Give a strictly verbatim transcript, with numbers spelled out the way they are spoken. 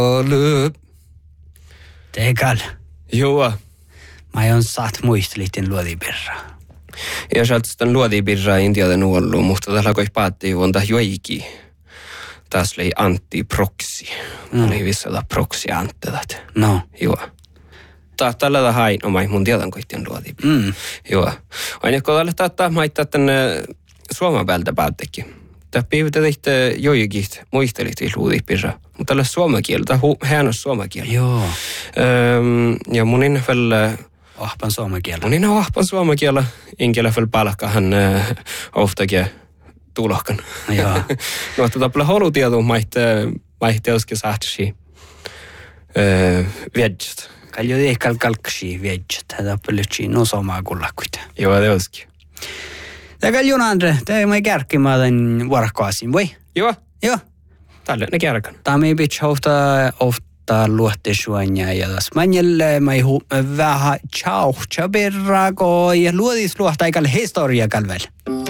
Löp. Teekal. Joo. Mä oon saat muistelitin luodipirraa. Ja sieltä sitten luodipirraa intiaten ollut, mutta tällä kun päättiin vuonna joikin. Tässä oli Antti Proksi. Mm. Oli vissata Proksi Anttelat. No. Joo. Tää tällä hain omai mun tiedän koittien luodipirraa. Mm. Joo. Aina kun tällä taattaa maittaa tänne Suomen päältä päättekin. Tämä piivitä tehty joikin muistelit luodipirraa. Mutta tällä suomen kieltä, hieno suomen kieltä. Joo. Öm, ja mun inna väl... Ahpan suomen kielä. Mun inna ahpan suomen kielä. Inkielä väl palkkahan äh, oftakin tulohkan. Joo. No, että tällä holutietoon maihti olisikin sahtsi vedjät. Kaljo teikal kalksi vedjät. Tätä pölytsiin no somaa kullakuita. Joo, te olisikin. Tämä kaljon Andre, tämä ei mai kärkkimaa tämän vuorakaasin, voi? Joo. Joo. Tällä ne kärkan. Tämä ei pitää ofta, ofta luohtesuanja ja tässä manjelle mai hu vähän tjauh tjabirrako ja luodis luohta ikal historia kalvel.